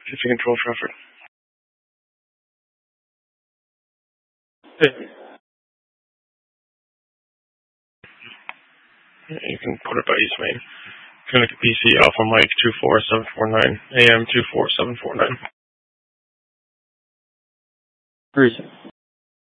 50 control traffic. You can put it by East Main. Connect PC Alpha Mike 24749, AM 24749. Reason.